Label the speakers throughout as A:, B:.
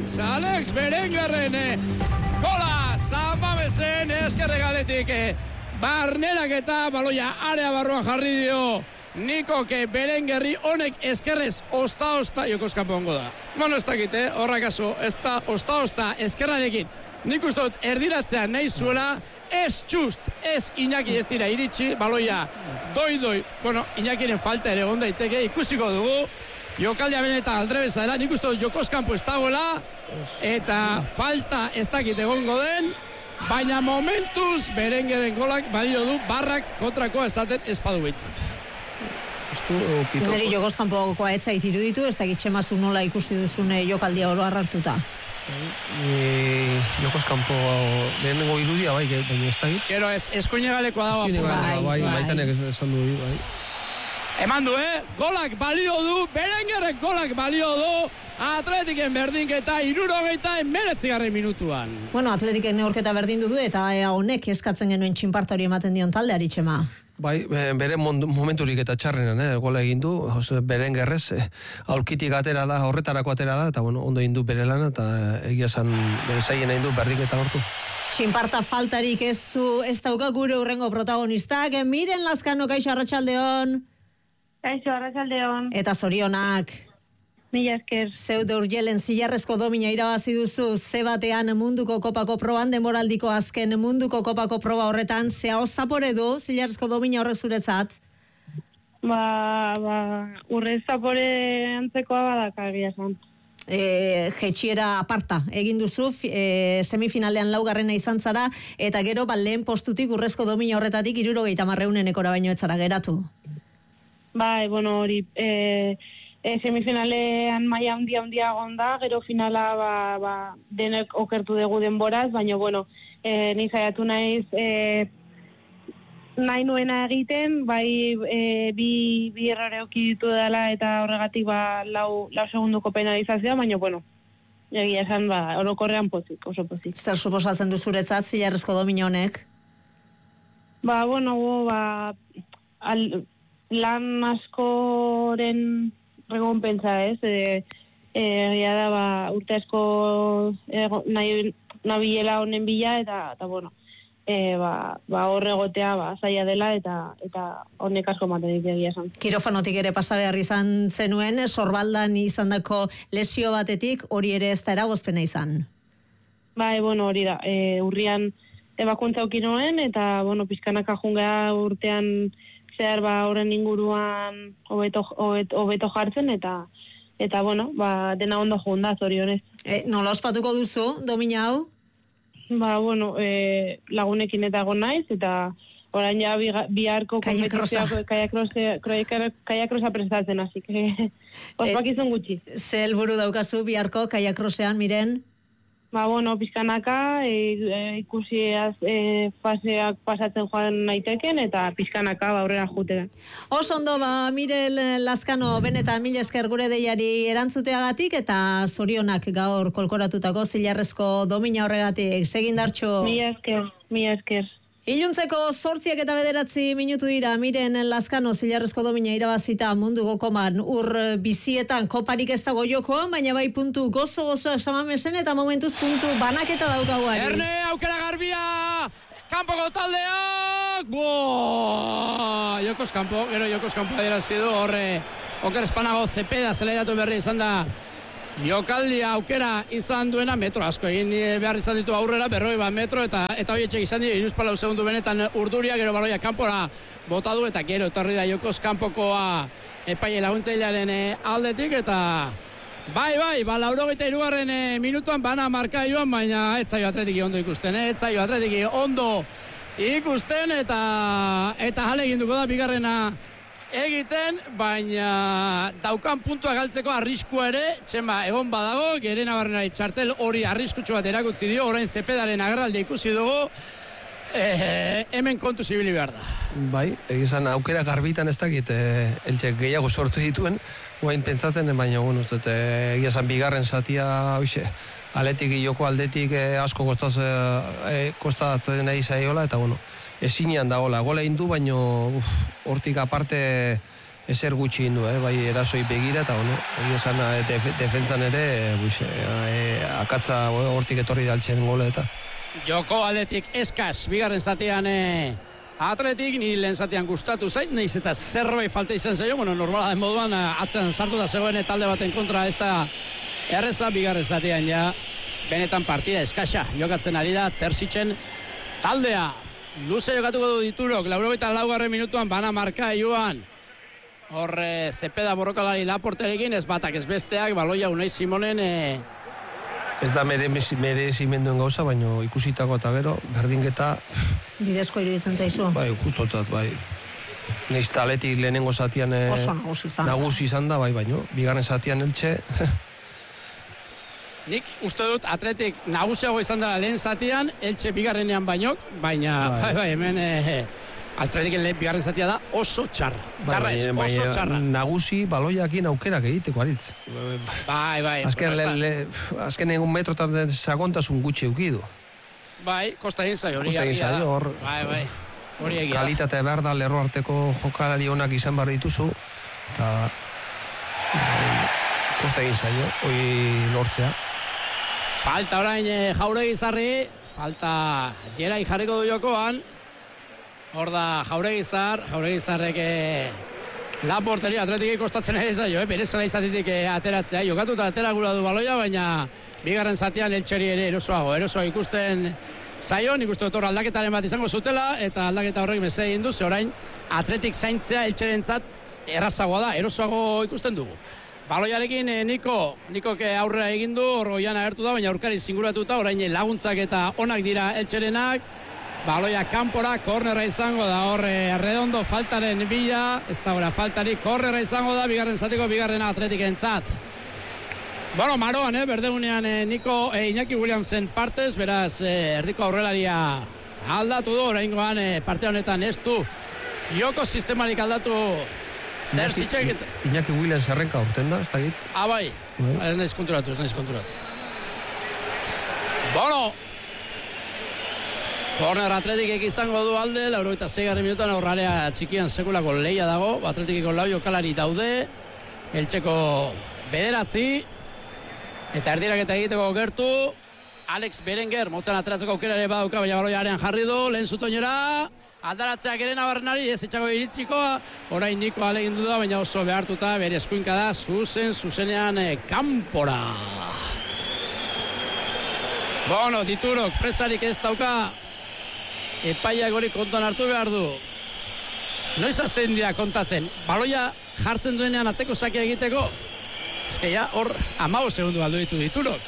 A: Alex Berengerren gola Zamamezen eskerregaletik barnerak eta baloia area barruan jarri dio Nikoke Berengerri honek eskerrez osta Jokoskampo ongo da. Bueno, ez dakit, horrakaso, ez da osta eskerrarekin. Nik uste dut erdiratzean nahi zuela, ez txust, ez Iñaki ez dira iritsi, baloia doi, bueno, Iñakiren falta ere egon daiteke, ikusiko dugu, jokaldea benetan aldrebesa dela, nik uste dut Jokoskampo ez dagoela, eta falta ez dakit egongo den, baina momentuz Berengeren golak balio du barrak kontrakoa esaten espadu behitzat.
B: Neri Jokoskampokoa ez zait iruditu, ez dakit txemazu nola ikusi duzune jokaldia oro hartuta.
C: Jokoskampo lehenengo irudia bai, baina ez dakit.
A: Gero eskuinegalekoa dago.
C: Bai, maitanek esan du. Bai.
A: Eman du, golak balio du, Berengerrek golak balio du, Atletiken berdinketa 79. minutuan.
B: Bueno, Atletiken neurketa berdindu du eta honek eskatzen genuen txinparta hori ematen dion taldeari txema.
C: Bai, bere momenturik eta txarrenan, gola egin du, Berengerrez, aulkitik atera da, horretarako atera da, eta bueno, ondo egin du bere lana, eta egia esan bere zaien egin du berdinketa lortu.
B: Txinparta faltarik ez dauka gure urrengo protagonistak, Miren Lazkano, kaixo arratsaldeon.
D: Kaixo arratsaldeon.
B: Eta zorionak.
D: Mila esker.
B: Zeude Urjelen zilarrezko domina irabazi duzu, ze batean munduko kopako proban, denboraldiko azken munduko kopako proba horretan, zehao zapore du zilarrezko domina horrek zuretzat?
D: Urre zapore antzekoa badakagia esan.
B: Jetxiera aparta egin duzu, semifinalean laugarrena izan zara, eta gero lehen postutik urrezko domina horretatik 70.000 baino etzara geratu.
D: Bai, bueno, hori... semifinalean maila handia gonda, gero finala denek okertu dugu denboraz, baina bueno, ni saiatu naiz nahi nuena egiten, bai bi errore auki ditu dela eta horregatik lau segunduko penalizazioa, baina bueno, egia esan orokorrean pozik, oso pozik.
B: Zer suposatzen du zuretzat zilarrezko domina honek?
D: Lan askoren recompensa, egia da, urte asko nabilela honen bila, eta bueno, horregotea zaila dela, eta honek asko matenik egia esan.
B: Kirofanotik ere pasabehar izan zenuen, sorbaldan izandako lesio batetik, hori ere ez da eragozpena izan?
D: Bai, bueno, hori da, urrian ebakuntza aukinuen, eta, bueno, pizkanaka jungea urtean zehar horren inguruan hobeto jartzen, eta bueno, dena ondo junda, zorionez.
B: Nola ospatuko duzu, domina hau?
D: Bueno, lagunekin eta egon naiz, eta orain ja biharko kaiakrosa prestatzen, así que ospakizun gutxi.
B: Ze helburu daukazu biharko kaiakrosean, Miren?
D: Bueno, pizkanaka, ikusiaz faseak pasatzen joan naiteken, eta pizkanaka aurrera jutera.
B: Oso ondo, Miren Lazkano, benetan mila esker gure deiari erantzuteagatik, eta zorionak gaur kolkoratutako zilarrezko domina horregatik. Segindartxo.
D: Mila esker.
B: Iluntzeko 8 eta 9 minutu dira, Miren Lazkano zilarrezko domina irabazita munduko koman bizietan koparik ez dago jokoan, baina bai puntu gozo-gozoak Samamesen eta momentuz puntu banaketa daukaguari.
A: Erne, aukera garbia! Kanpoko taldeak! Jokoskampo, gero Jokoskampo adirazi du, horre oker espanago Zepeda zeleratu berri izan da jokaldia aukera izan duena, metro asko egin behar izan ditu aurrera, 40 metro, eta horietxek izan dira, 3 segundu benetan urduria, gero baloia kanpora bota du, eta gero etorri da Jokoskampokoa epaile laguntzailearen aldetik, eta bai, 83. Minutuan bana marka joan, baina ez zaio Atletiki ondo ikusten, eta jale eginduko da bigarrena egiten, baina daukan puntua galtzeko arriskua ere, txema egon badago, gere nabarrenari txartel hori arriskutsu bat erakutzi dio, orain Zepedaren agerraldia ikusi dugu, hemen kontu zibili behar da.
C: Bai, egizan aukera garbitan ez dakit, eltxek gehiago sortu dituen, guain pentsatzen, baina egizan bigarren zatia, aletik joko aldetik asko kostatzen nahi zaiola, eta bueno, ezinean dagoela, gola egin du, baina hortik aparte ezer gutxi indu, bai erasoi begira, eta esan defentzan ere, akatza hortik etorri daltzen gole eta.
A: Joko aldetik eskaz, bigarren zatean Atletik, ni lehen zatean gustatu zait, nahiz eta zerbait falta izan zaio, normala den moduan, atzean sartu da zegoen talde baten kontra, ez da erreza, bigarren zatean ja, benetan partida eskaxa, jokatzen ari da, Terzitzen taldea, luze jokatuko du Diturok, 84. minutuan, bana marka joan, hor Zepeda borrokalari Laporterekin, ez batak ez besteak, baloia Unai Simonen,
C: ez da merezimenduen gauza, baina ikusitako eta gero, berdinketa...
B: Bidezko iruditzen zaizu.
C: Bai, gustotzat, bai. Neiz Atletik lehenengo zatian...
B: Oso nagusi
C: izan da, bai, baino. Bigarren zatian Eltxe...
A: Nik uste dut Atletik nagusiago izan da lehen zatian, Eltxe bigarrenean baino, baina hemen... Atletiken bigarren zatia da oso txarra. Txarra ez, oso txarra.
C: Nagusi baloiakin aukerak egiteko aritz.
A: Bai.
C: Azken egun metrotan sakontasun gutxi eukidu.
A: Bai, kosta egin zaio. Bai. Hori egia.
C: Kalitate behar da, lerro arteko jokalari onak izan behar dituzu. Eta kosta egin zaio, hori lortzea.
A: Falta orain Jauregizarri, falta Jerai jarriko du jokoan. Hor da Jauregizarrek Laporteri Atletik kostatzen ere zaio, bere zela izatetik ateratzea, jokatuta atera gura du baloia, baina bigarren zatean Eltseri ere erosoago ikusten zaio, nik uste dut aldaketaren bat izango zutela, eta aldaketa horrek mesede egin du, ze orain Atletik zaintzea Eltserentzat errazagoa da, erosoago ikusten dugu. Baloiarekin Niko aurrera egin du, hor goian agertu da, baina aurkari zinguratuta, orain laguntzak eta onak dira Eltserenak. Baloia kanpora, kornerra izango da, hor Redondo faltaren bila, ez da gora faltari, kornerra izango da, bigarren zatiko, bigarren Atletikentzat. Bueno, maroan, berdeunean Iñaki Williamsen partez, beraz, erdiko aurrelaria aldatu du, oraingoan parte honetan ez du, joko sistemarik aldatu Terzitzek.
C: Iñaki Williams errenka urten da, ez da git?
A: Bai, ez nahiz konturatu. Bueno, korner Atletikek izango du alde, 86. minutuan aurrarea txikian sekulako lehia dago, Atletikeko lau jokalari daude, Eltseko 9, eta erdiraketa egiteko gertu, Alex Berenguer, motzan ateratzeko aukera ere badauka, baina baloiarean jarri du, lehen zutoinera, aldaratzeak ere Nabarrenari, ez etxako iritziko, orain Niko alegin du da, baina oso behartuta, bere eskuinka da, zuzenean kanpora. Bueno, Diturok presarik ez dauka, epaiak hori kontuan hartu behar du. Noiz azten dira kontatzen, baloia jartzen duenean ateko sakia egiteko, ezkeia hor 15 segundu aldu ditu Diturok.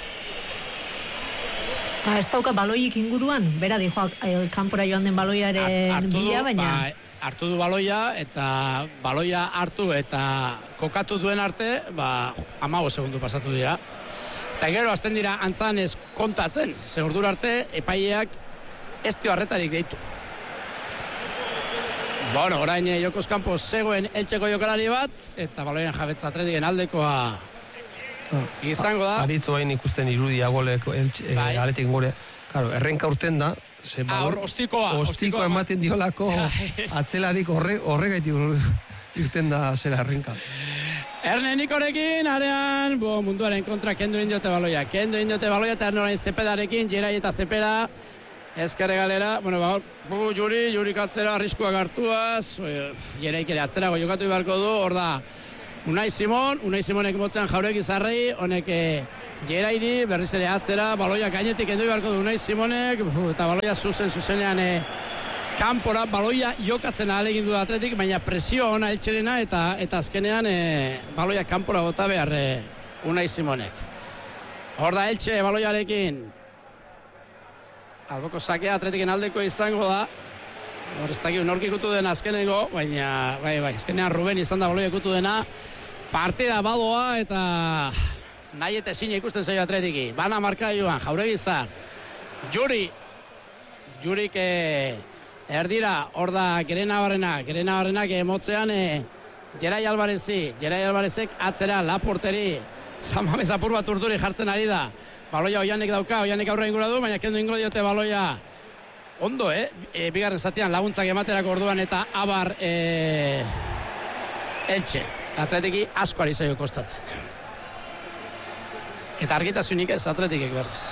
B: Ez dauka baloik inguruan, bera dijoak kanpora joan den baloiaren bila, baina...
A: Hartu du baloia, eta baloia hartu eta kokatu duen arte, 15 segundu pasatu dira. Eta gero azten dira antzanez kontatzen, ze ordura arte epaileak ez dio arretarik deitu. Bueno, orain jokoz kanpo zegoen Eltseko jokalari bat, eta baloien jabetza Atletiken aldekoa izango da.
C: Aritzo hain ikusten irudia goleko Atletik gore. Claro, errenka urten da. Ostikoa ematen diolako atzelarik horregaitik irten da zera errenka.
A: Erne Nikorekin, arean, munduaren kontra kendu indiote baloia, eta orain Zepedarekin, Jerai eta Zepeda, ezkerre galera, Juri katzera arriskuak hartuaz, Jeraik ere atzerago jokatu beharko du, hor da, Unai Simonek motzen Jauregizarrei, honek Jerairi, berriz ere atzera, baloia gainetik kendu beharko du Unai Simonek, eta baloia zuzenean kanpora, baloia jokatzen ahalegin du Atletik, baina presio ona Eltserena, eta azkenean baloia kanpora bota behar Unai Simonek. Hor da Eltxe baloiarekin, alboko sakea Atletiken aldeko izango da, hor ez dakit nork ikutu dena azkenengo, baina bai, azkenean Ruben izan da baloia ikutu dena, partida badoa eta nahi eta ezin ikusten zaio Atletiki. Bana marka joan, Jauregizar, Jurik erdira, hor da Gerenabarrenak motzean Jerai Alvarezek atzera Laporteri, Zamamez apur bat urduri jartzen ari da. Baloia Oianek dauka, Oianek aurra ingura du, baina kendu ingo diote baloia ondo, bigarren zatean laguntzak ematerako orduan eta abar Elche, Atletiki asko ari zaio kostatzen. Eta argitasunik ez Atletikek berriz.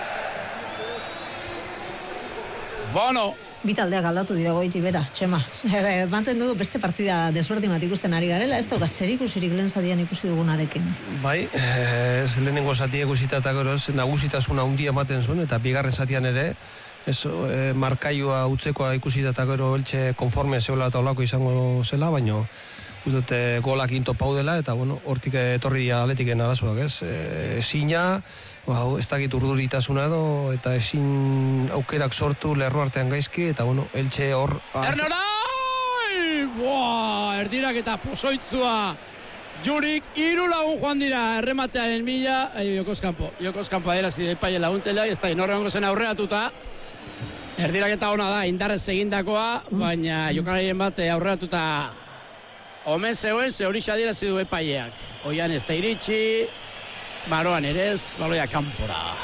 A: Bono!
B: Bitaldeak aldatu dira goiti bera, Txema. Manten du beste partida desberdin bat ikusten ari garela, ez dauka zer ikusirik lehen zatian ikusi dugunarekin.
C: Bai, ez lehenengo zatia ikusita eta gero ez nagusitasuna handia ematen zuen, eta bigarren zatian ere, markailua utzekoa ikusita eta gero Elche konforme zeola eta olako izango zela, baino uste golak into paudela, eta bueno, hortik etorri Atletiken arazoak, ez? Ezina, ez dakit urduritasuna edo, eta ezin aukerak sortu lerro artean gaizki, eta bueno, Elche hor...
A: Ernorai! Boa, erdirak eta pozoitzua. Jurik, 3 lagun joan dira, errematearen mila, Jokoskampo adierazide epaile laguntzailea, ez da inorreongo zen aurreratuta. Erdirak eta ona da, indarrez egindakoa, baina jokalarien bat aurreratuta omen zegoen, ze hori xadirazi du epaileak. Oian ez da iritsi, Maroan ere ez, baloia kanpora.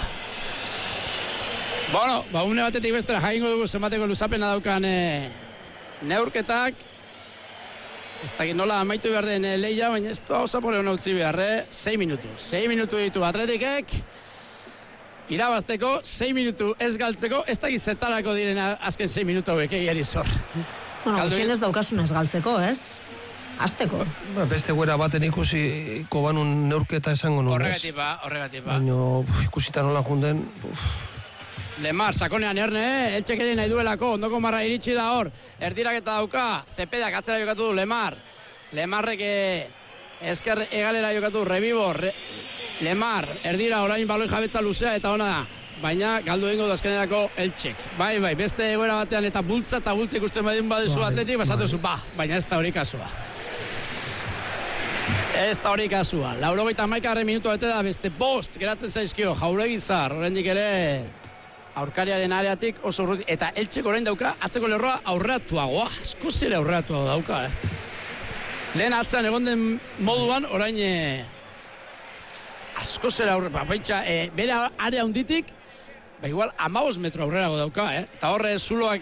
A: Bueno, une batetik bestera jaingo dugu zenbateko luzapena daukan neurketak. Ez dakit nola amaitu behar den leia, baina ez du hau zapore hona utzi behar, 6 minutu. 6 minutu ditu Atletikek, irabazteko, 6 minutu ez galtzeko, ez dakit zertarako diren azken 6 minutu hauek, egiari zor.
B: Bueno, gutxien ez daukasun ez galtzeko, ez? Azteko.
C: Beste guera baten ikusiko banun neurketa esango nuen, ez?
A: Horregatik ba.
C: Baina ikusita nola junden...
A: Lemar, sakonean erne, Eltxek ere nahi duelako, ondoko marra iritsi da hor, erdirak eta dauka, Zepedak atzera jokatu du Lemar. Lemarrek esker egalera jokatu, Rebibor, Lemar, erdira orain baloi jabetza luzea eta ona da. Baina galdu egingo dazkenerako Eltxek. Bai, bai, beste egoera batean eta bultza ikusten badin baduzu Atletik, basatuzu, baina ez da hori kasua. Ez da hori kasua. 91 minutu bete da, beste 5 geratzen zaizkio, Jauregizar, oraindik ere aurkariaren areatik oso urruti. Eta Eltxek orain dauka, atzeko lerroa aurreatuagoa, askoz ere aurreatuago dauka, Lehen atzean egon den moduan, orain askoz ere aurreatuagoa, bere area hunditik, igual 15 metro aurrerago dauka, Eta horre zuloak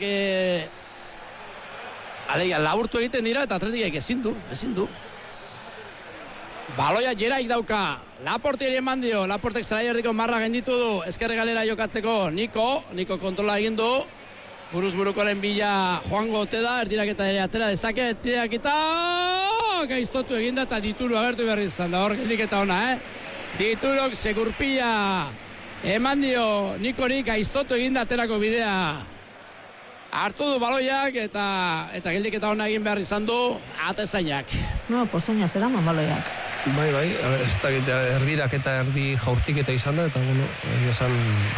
A: laburtu egiten dira eta Atletikek ezin du. Baloia Jeraik dauka, Laporteri eman dio, Laportek zelai erdiko marra genditu du, ezkerre galera jokatzeko Niko kontrola egin du, buruz burukoren bila joango ote da, erdirak eta ere atera dezake, erdirak eta gaiztotu eginda eta dituru agertu behar izan da, hor geldik eta ona, Diturok segurpila eman dio Nikori gaiztotu eginda aterako bidea. Hartu du baloiak eta geldik eta ona egin behar izan du, atezainak.
B: No, pozoina zera baloiak.
C: Bai, ez da erdirak eta erdi jaurtiketa izan da, eta bueno, esan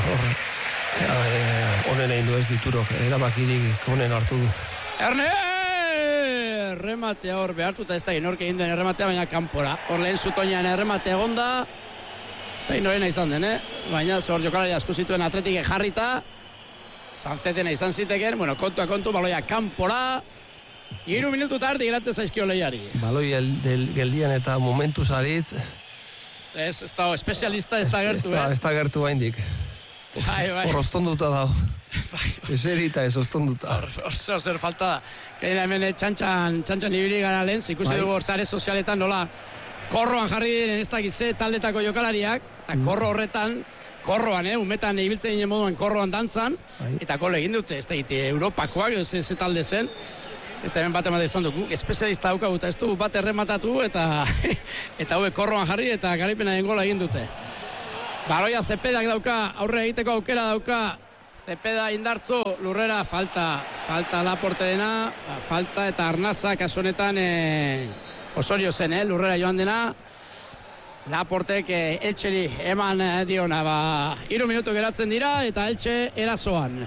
C: honen egin du ez Diturok, erabakirik honen hartu du.
A: Erne! Errematea hor behartuta ez da inork egin duen errematea, baina kanpora. Hor lehen zutoinean errematea egonda, ez da inorena izan den, baina hor jokalari asko zituen Atletikek jarrita, Sanzetena izan ziteken, bueno, kontu, baloia kanpora, 3 minutu tardi geratzen zaizkio lehiari.
C: Baloi geldian eta momentu zaritz...
A: Ez da, espezialista ez da gertu,
C: Ez da gertu baindik.
A: Bai.
C: Hor ostonduta da. Eserita ez ostonduta.
A: Hor zer falta da. Gaina hemen txantxan ibili gara lehen, ikusi dugu hor sare sozialetan nola korroan jarri diren ez dakize taldetako jokalariak, eta korroan, umetan ibiltzen ginen moduan korroan dantzan, eta gol egin dute, ez da Europakoak, ez talde zen, eta hemen bat emate izan dugu, espezialista daukagu, eta ez dugu bat errematatu, eta hauek korroan jarri, eta garaipenaren gola egin dute. Baroia Zepedak dauka, aurre egiteko aukera dauka, Zepeda indartzu, lurrera, falta Laporterena, falta eta Arnaza, kasu honetan Osorio zen, lurrera joan dena, Laportek Eltxeri eman diona, 3 minutu geratzen dira eta Eltxe erasoan.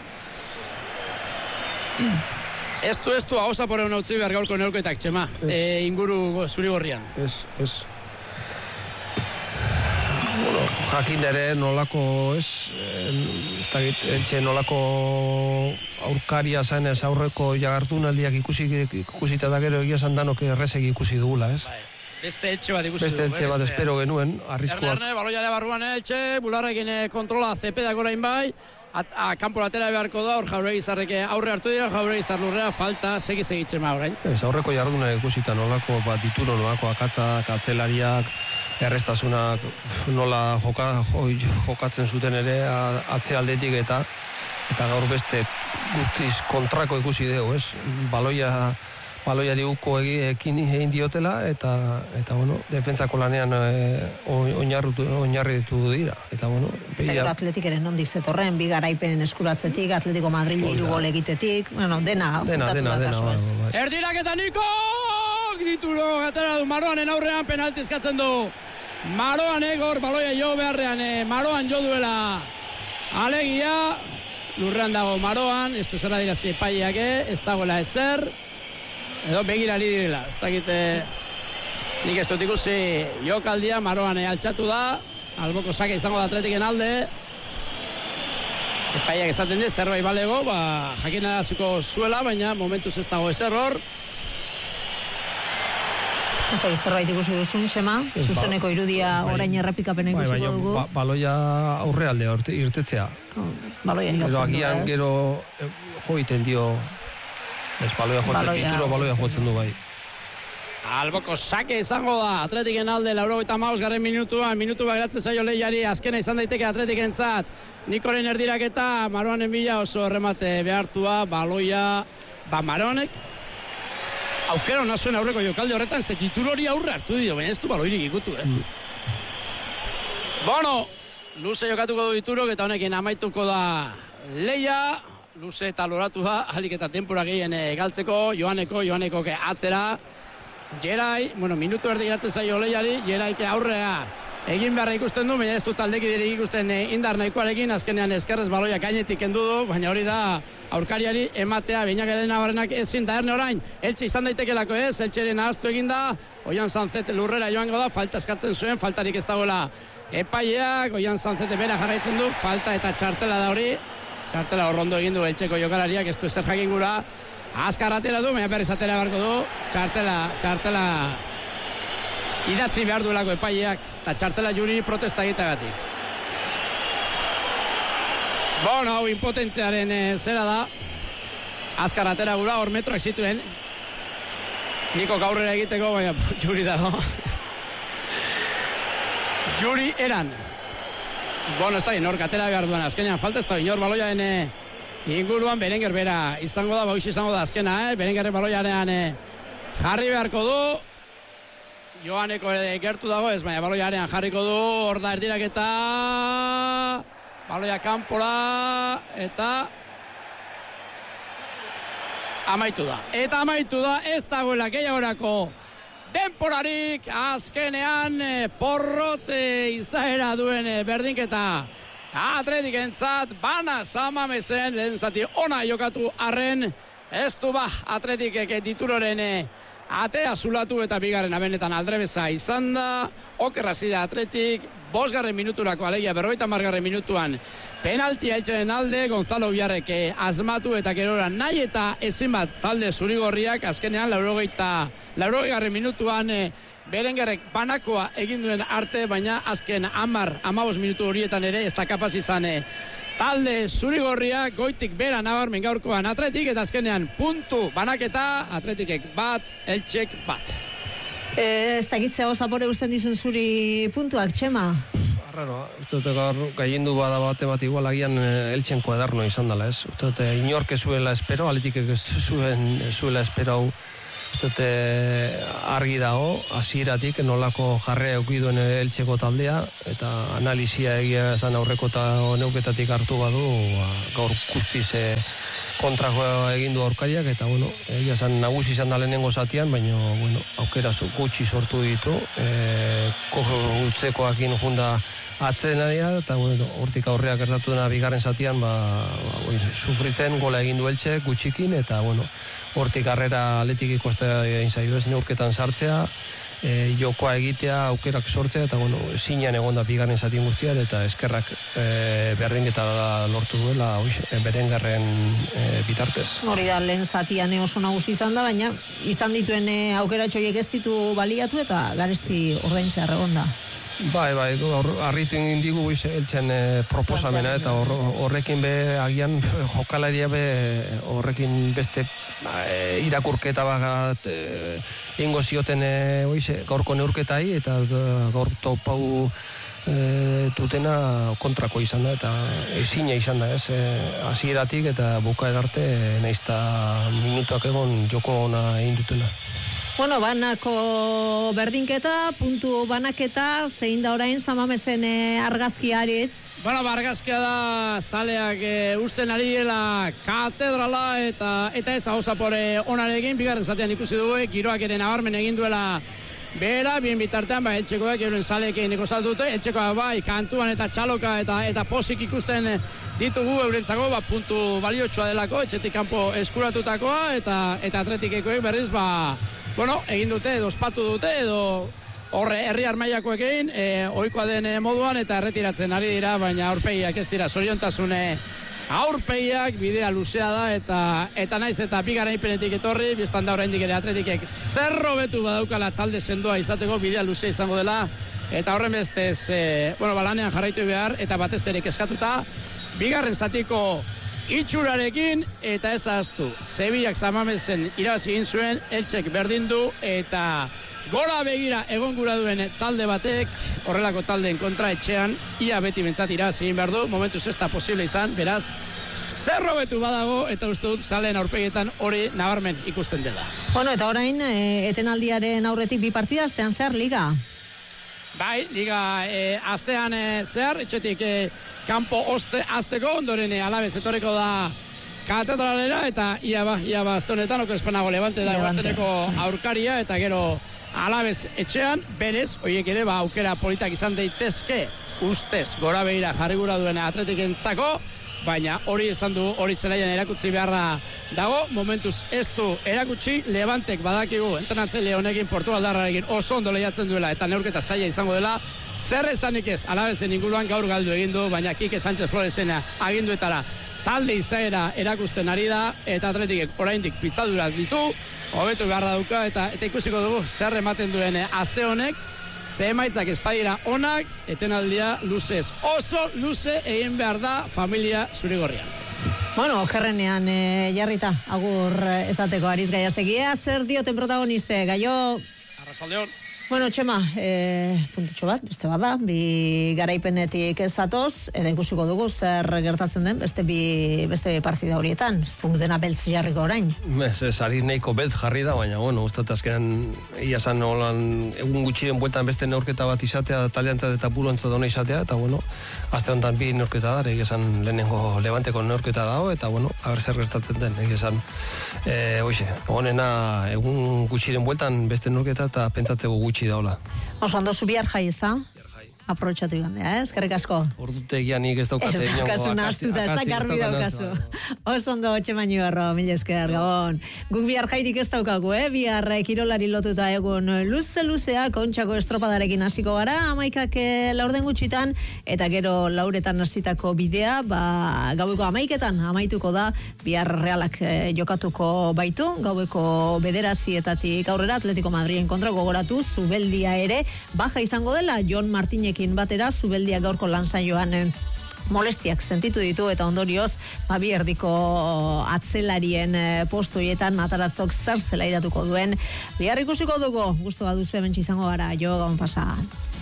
A: Ez du hau zapore hona utzi behar gaurko neurketak, Txema, inguru Zurigorrian.
C: Ez. Bueno, jakin ere nolako, ez dakit, Eltxe nolako aurkaria zen ez aurreko jagartunaldiak ikusita da gero egia esan danok errezek ikusi dugula, ez?
A: Beste Eltxe bat ikusi
C: Beste Eltxe bat espero genuen, arriskuak.
A: Baloiare barruan Eltxe, bularrekin kontrola Zepedak orain bai, kanpo latera beharko da, hor Jauregizarrek aurre hartu dira, Jauregizar lurrea falta segitzen ma orain.
C: Aurreko jarduna ikusita nolako dituro, nolako akatzak, atzelariak, errestasunak nola jokatzen zuten ere atzealdetik eta gaur beste guztiz kontrako ikusi dugu, ez? Baloiari uko ekin egin diotela eta bueno, defentsako lanean oinarritu dira. Eta bueno,
B: eta Atletik ere nondik zetorren, bi garaipen eskuratzetik, Atletico Madrid 3 gol egitetik, bueno, dena juntatu da kasu ez.
A: Erdirak eta Niko! Dituro atera du Maroanen aurrean penalti eskatzen du. Maroanek hor baloia jo beharrean, Maroan jo duela alegia, lurrean dago Maroan, ez zera dira epaileak, ez dagoela ezer, edo begirari direla, ez dakite nik ez dut ikusi jokaldia, Maroan altxatu da, alboko sake izango da Atletiken alde, epaileak esaten di, zerbait balego, jakinaraziko zuela, baina momentuz ez dago ezer hor.
B: Ez da zerbait ikusi duzun, Txema, zuzeneko irudia orain errepikapena ikusiko dugu.
C: Baloia aurrealde irtetzea.
B: Baloia jotzen du,
C: agian gero joiten dio, ez baloia jotzen dituro, baloia jotzen du bai.
A: Alboko sake izango da, Atletiken alde, 95. minutuan, minutu bagiratzen zaio lehiari, azkena izan daiteke Atletikentzat. Nikoren erdiraketa, Maroanen bila oso erremate behartua, baloia, Maroanek, aukera hona zuen aurreko jokalde horretan, ze titulu hori aurre hartu dio, baina ez du baloirik ikutu, Bono, luze jokatuko du Diturok eta honekin amaituko da leia, luze eta loratu da, alik eta denpora gehien galtzeko, Joaneko atzera, Jerai, minutu erdi giratzen zaio leiari, Jeraik aurrea egin beharra ikusten du, baina ez du taldekiderik ikusten indar nahikoarekin, azkenean eskerrez baloia gainetik kendu du, baina hori da aurkariari ematea, Beñak Elena Barrenak ezin da erne orain, Eltxe izan daitekelako ez, Eltxeren ahaztu eginda, Oian Sanzet lurrera joango da, falta eskatzen zuen, faltarik ez dagoela epaileak, Oian Sanzet bera jarraitzen du, falta eta txartela da hori, txartela horrondo egin du Eltxeko jokalariak, ez du ezer jakin gura, azkar atera du, baina berriz atera beharko du, txartela idatzi behar duelako epaileak, eta txartela juri protesta egiteagatik. Bono, hau impotentziaren zera da, azkar atera gura, hor metroak zituen, Niko gaurrera egiteko, baina juri dago. Juri eran. Bono, ez da, inor atera behar duan, azkenean falta ez da, inor baloiaen inguruan Berenguer bera izango da, bauxi izango da azkena, Berenguerren baloianean jarri beharko du, Joaneko gertu dago ez, baina baloiarean jarriko du, hor da erdiraketa, baloia kanpora, eta amaitu da. Eta amaitu da, ez dagoela gehiagorako denporarik, azkenean porrote izaera duen berdinketa. Atletikentzat, bana Samamezen, lehen zati ona jokatu arren, ez du Atletikek dituroren atea zulatu eta bigarren abenetan aldrebeza izan da, okerra zida Atletik, 5. minuturako alegia 50. minutuan penaltia Eltxeren alde, Gonzalo Biarrek asmatu eta gerora nahi eta ezin bat talde zurigorriak, azkenean 80. minutuan Berenguerrek banakoa egin duen arte, baina azken 15 minutu horietan ere ez da kapaz izan talde zurigorriak goitik bera nabarmen gaurkoan Atletik, eta azkenean puntu banaketa, Atletikek bat, Eltxek bat.
B: Ez dakitzea zapore guztien dizun zuri puntuak, Txema?
C: Arraro, uste dute gaur gaiendu bada bate bat igual agian Eltxen kuaderno izan dela, ez? Uste dute inork zuela espero, Atletikek zuela espero hau. Uste dute argi dago, hasieratik nolako jarrea eukiduen Eltxeko taldea, eta analizia egia esan aurreko eta neuketatik hartu badu, gaur guztiz kontrako egin du aurkariak, eta egia esan nagusi izan da lehenengo zatian, baina aukera gutxi sortu ditu, gutzekoakin junda atzenaria, eta hortik aurreak gertatu dena bigarren zatian, sufritzen gola egin du Eltxe gutxikin, eta hortik harrera Atletik ikostea egin zaio ez neurketan sartzea, jokoa egitea, aukerak sortzea, eta zinean egon da bigarren zatien guztian, eta eskerrak berdinketa lortu duela Berenguerren bitartez.
B: Hori da, lehen zatian oso nagusi izan da, baina izan dituen aukeratxoiek ez ditu baliatu eta garesti ordaintzea egon da.
C: Bai, harritu egin digu eltzen proposamena eta horrekin be agian jokalaria be horrekin beste irakurketa bat ingo zioten gaurko neurketai eta gaur topau tutena kontrako izan da eta ezina izan da hasieratik eta bukaera arte naizta minutuak egon joko ona egin dutela.
B: Bueno, banako berdinketa, puntu banaketa, zein da orain Samamesen argazkia aritz?
A: Bueno, argazkia da zaleak usten ari dela katedrala eta ez hau zapore onarekin, bigarren zatean ikusi dugu, giroak ere nabarmen egin duela behera, bien bitartean, eltxekoak euren zaleekin ikosatu dute, eltxekoak bai, kantuan eta txaloka eta posik ikusten ditugu eurentzako, puntu baliotsua delako, etxetik kanpo eskuratutakoa eta atletikekoek berriz, bueno, egin dute, edo ospatu dute, edo horre herri armaiakoekin, ohikoa den moduan eta erretiratzen ari dira, baina aurpegiak ez dira, zoriontasune aurpegiak, bidea luzea da, eta naiz eta bigarren ipenetik etorri, biztan da oraindik ere atletikek zerro betu badaukala talde sendoa izateko, bidea luzea izango dela, eta horren bestez, lanean jarraitu behar, eta batez ere eskatuta, bigarren zatiko itxurarekin, eta ez ahaztu, Sevillak Samamesen irabazi egin zuen, Eltzek berdin du, eta gora begira egon gura duen talde batek, horrelako taldeen kontra etxean, ia beti bentsat irabazi egin behar du, momentuz ez da posible izan, beraz, zerro betu badago, eta uste dut zaleen aurpegietan hori nabarmen ikusten dela.
B: Bueno, eta orain, etenaldiaren aurretik bi partida, astean zer, liga?
A: Bai, liga astean zehar, etxetik kanpo azteko, ondoren Alabez etorreko da katedralera, eta ia azte honetan, okerspenago Levante da azteneko aurkaria, eta gero Alabez etxean, berez, horiek ere, aukera politak izan daitezke, ustez, gora behira jarri gura duen atletikentzako, baina hori esan du, hori zelaian erakutsi beharra dago, momentuz ez du erakutsi, Levantek badakigu, entrenatzaile honekin Portugaldarrarekin oso ondo lehiatzen duela, eta neurketa zaila izango dela, zer esanik ez, Alabezen inguruan gaur galdu egin du, baina Kike Sánchez Floresena aginduetara talde izaera erakusten ari da, eta atletikek oraindik pizzadurak ditu, hobetu beharra dauka, eta ikusiko dugu zer ematen duen aste honek, ze emaitzak espadira onak, etenaldia luzez. Oso luze egin behar da familia zurigorrian.
B: Bueno, okerrenean jarrita, agur esateko Aritz Gaiastegia, zer dioten protagoniste, Gaio?
A: Arratsaldeon.
B: Bueno, Txema, puntutxo bat, beste bat da, bi garaipenetik ezatoz, eta ikusiko dugu zer gertatzen den beste bi partida horietan, ez du dena beltz jarriko orain.
C: Ez Aritz nahiko beltz jarri da, baina, ustat azkenan iasan holan egun gutxiren bueltan beste neurketa bat izatea, taliantzat eta buruantzat dona izatea, eta azte honetan bi neurketa da, egizan lehenengo Levanteko neurketa dago, eta aber zer gertatzen den, egizan, honena egun gutxiren bueltan beste neurketa eta pentsatzeko gutxi daula.
B: Oso ondo zu bihar jai, ez da? Aprobetxatu igandea, eskerrik asko.
C: Ordutegian nik ez daukate
B: inongo. Ez daukazu nahaztuta, ez da garbi daukazu. Oso ondo, Txema Ñibarro, mila esker, Gabon. Guk bihar jairik ez daukagu, bihar kirolari lotuta egun luze-luzea, Kontxako estropadarekin hasiko gara, 11 laurden gutxitan, eta gero lauretan hasitako bidea, gaueko 11etan amaituko da, bihar Realak jokatuko baitu, gaueko 9:00 aurrera Atletico Madriden kontra gogoratu, Zubeldia ere, baja izango dela, Jon Martinekin batera, Zubeldia gaurko lansaioan molestiak sentitu ditu eta ondorioz bi erdiko atzelarien postoietan Mataratzok zer zelairatuko duen. Bihar ikusiko dugu, gustu baduzu hementsi izango gara, jo, Gabon pasa.